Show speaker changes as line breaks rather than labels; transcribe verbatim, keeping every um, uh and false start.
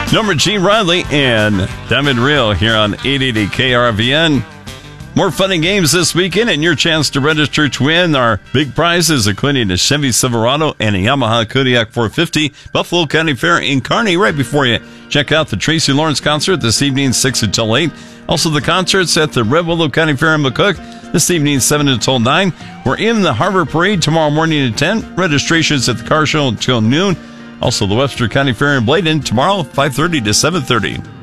Norma Jean Riley and Diamond Real here on eight eighty K R V N. More fun and games this weekend, and your chance to register to win our big prizes, including a Chevy Silverado and a Yamaha Kodiak four fifty. Buffalo County Fair in Kearney right before you. Check out the Tracy Lawrence concert this evening, six until eight. Also, the concerts at the Red Willow County Fair in McCook this evening, seven until nine. We're in the Harbor Parade tomorrow morning at ten. Registrations at the car show until noon. Also, the Webster County Fair in Bladen tomorrow, five thirty to seven thirty.